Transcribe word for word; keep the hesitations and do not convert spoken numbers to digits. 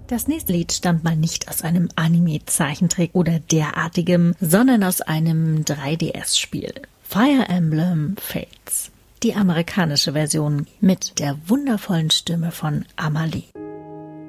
Das nächste Lied stammt mal nicht aus einem Anime-Zeichentrick oder derartigem, sondern aus einem drei D S-Spiel. Fire Emblem Fates. Die amerikanische Version mit der wundervollen Stimme von Amalie.